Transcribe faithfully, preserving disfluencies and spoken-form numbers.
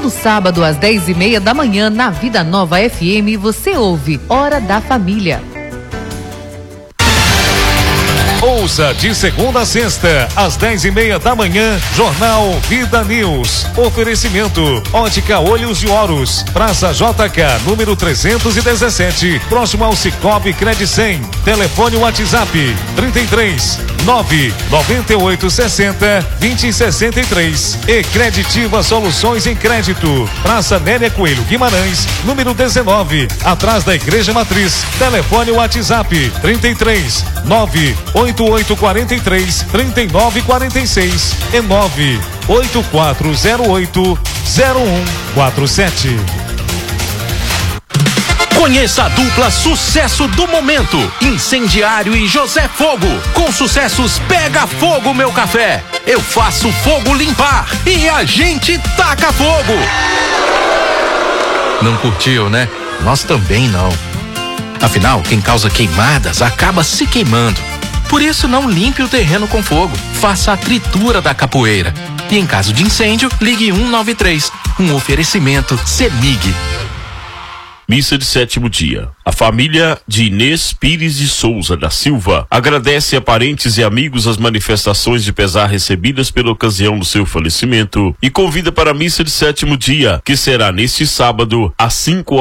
Todo sábado às dez e meia da manhã na Vida Nova F M você ouve Hora da Família. Ouça de segunda a sexta, às dez e meia da manhã, Jornal Vida News. Oferecimento, Ótica Olhos de Horus, Praça J K, número trezentos e dezessete, próximo ao Cicobi Credicem. Telefone WhatsApp, trinta e três, nove, noventa e oito, sessenta, vinte, sessenta e três. E Creditiva Soluções em Crédito, Praça Nélia Coelho Guimarães, número dezenove, atrás da Igreja Matriz. Telefone WhatsApp, trinta e três, nove, oito oito quatro três, três nove quatro seis e nove oito quatro zero oito zero um quatro sete. Conheça a dupla sucesso do momento, Incendiário e José Fogo, com sucessos Pega Fogo Meu Café, Eu Faço Fogo Limpar e A Gente Taca Fogo. Não curtiu, né? Nós também não. Afinal, quem causa queimadas acaba se queimando. Por isso, não limpe o terreno com fogo. Faça a tritura da capoeira. E em caso de incêndio, ligue cento e noventa e três. Um oferecimento CEMIG. Missa de sétimo dia. A família de Inês Pires de Souza da Silva agradece a parentes e amigos as manifestações de pesar recebidas pela ocasião do seu falecimento e convida para a missa de sétimo dia, que será neste sábado às cinco horas